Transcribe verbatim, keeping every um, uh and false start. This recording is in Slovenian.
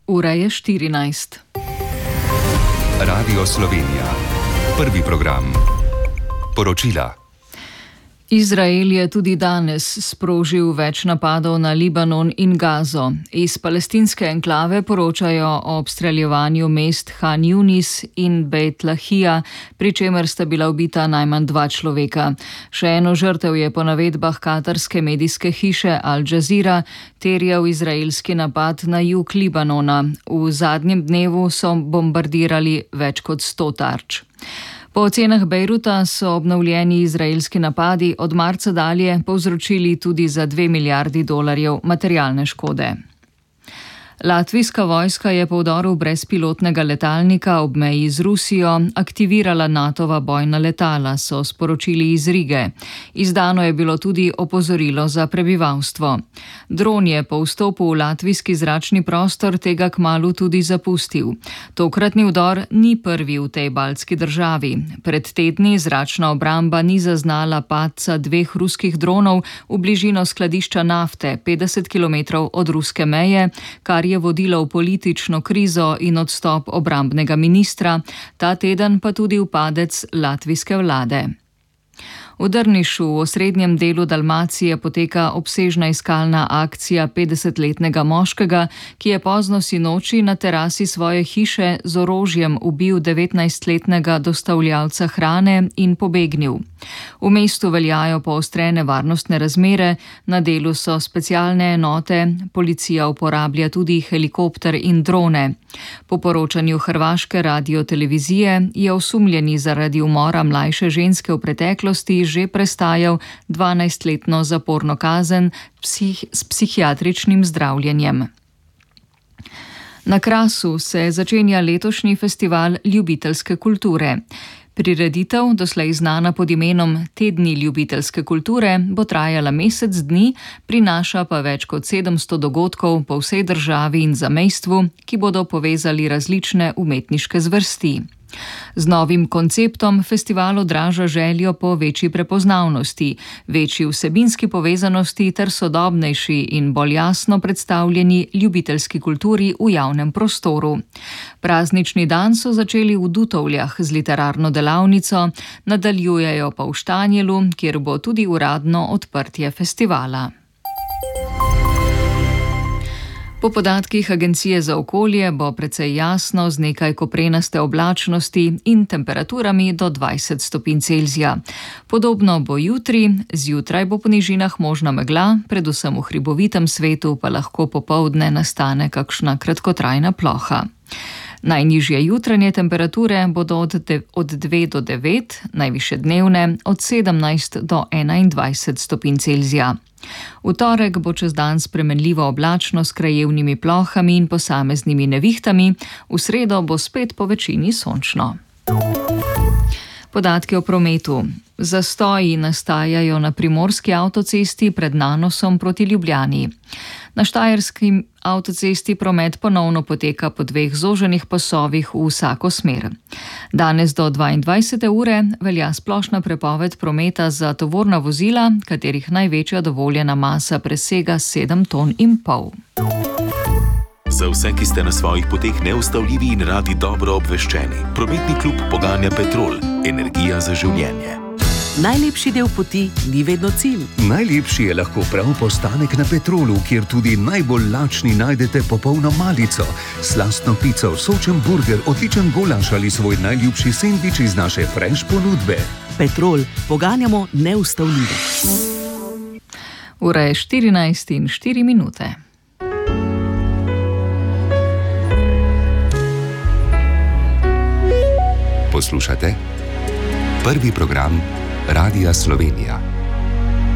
Ura je štirinajst. Radio Slovenija. Prvi program. Poročila. Izrael je tudi danes sprožil več napadov na Libanon in Gazo. Iz palestinske enklave poročajo o obstreljevanju mest Han Yunis in Beit Lahija, pri čemer sta bila ubita najmanj dva človeka. Še eno žrtev je po navedbah katarske medijske hiše Al Jazeera terjal izraelski napad na jug Libanona. V zadnjem dnevu so bombardirali več kot sto tarč. Po ocenah Bejruta so obnovljeni izraelski napadi od marca dalje povzročili tudi za dve milijardi dolarjev materialne škode. Latvijska vojska je po vdoru brezpilotnega letalnika ob meji z Rusijo aktivirala Natova bojna letala, so sporočili iz Rige. Izdano je bilo tudi opozorilo za prebivalstvo. Dron je po vstopu v latvijski zračni prostor tega kmalu tudi zapustil. Tokratni vdor ni prvi v tej baltski državi. Pred tedni zračna obramba ni zaznala padca dveh ruskih dronov v bližino skladišča nafte, petdeset kilometrov od ruske meje, kar je vodilo v politično krizo in odstop obrambnega ministra, ta teden pa tudi v padec latvijske vlade. V Drnišu v osrednjem delu Dalmacije poteka obsežna iskalna akcija petdesetletnega moškega, ki je pozno sinoči na terasi svoje hiše z orožjem ubil devetnajstletnega dostavljavca hrane in pobegnil. V mestu veljajo poostrene varnostne razmere, na delu so specialne enote, policija uporablja tudi helikopter in drone. Po poročanju hrvaške radiotelevizije je osumljeni zaradi umora mlajše ženske v preteklosti že prestajal dvanajstletno zaporno kazen psih, s psihiatričnim zdravljenjem. Na Krasu se začenja letošnji festival ljubiteljske kulture. Prireditev, doslej znana pod imenom Tedni ljubiteljske kulture, bo trajala mesec dni, prinaša pa več kot sedemsto dogodkov po vsej državi in zamejstvu, ki bodo povezali različne umetniške zvrsti. Z novim konceptom festival odraža željo po večji prepoznavnosti, večji vsebinski povezanosti ter sodobnejši in bolj jasno predstavljeni ljubiteljski kulturi v javnem prostoru. Praznični dan so začeli v Dutovljah z literarno delavnico, nadaljujejo pa v Štanjelu, kjer bo tudi uradno odprtje festivala. Po podatkih Agencije za okolje bo precej jasno z nekaj koprenaste oblačnosti in temperaturami do dvajset stopinj Celzija. Podobno bo jutri, zjutraj bo po nižinah možna megla, predvsem v hribovitem svetu pa lahko popoldne nastane kakšna kratkotrajna ploha. Najnižje jutranje temperature bodo od, de, od dve do devet, najvišje dnevne od sedemnajst do enaindvajset stopinj Celzija. V torek bo čez dan spremenljivo oblačno s krajevnimi plohami in posameznimi nevihtami, v sredo bo spet po večini sončno. Podatki o prometu. Zastoji nastajajo na primorski avtocesti pred Nanosom proti Ljubljani. Na štajerski avtocesti promet ponovno poteka po dveh zoženih pasovih v vsako smer. Danes do dvaindvajsete ure velja splošna prepoved prometa za tovorna vozila, katerih največja dovoljena masa presega sedem ton in pol. Za vse, ki ste na svojih poteh neustavljivi in radi dobro obveščeni, prometni klub poganja Petrol, energija za življenje. Najlepši del poti ni vedno cilj. Najlepši je lahko prav postanek na Petrolu, kjer tudi najbolj lačni najdete popolno malico, slastno pico, sočen burger, odličen golaš ali svoj najljubši sendvič iz naše fresh ponudbe. Petrol, poganjamo neustavljivo. Ura je štirinajst in štiri minute. Poslušate prvi program Radia Slovenija.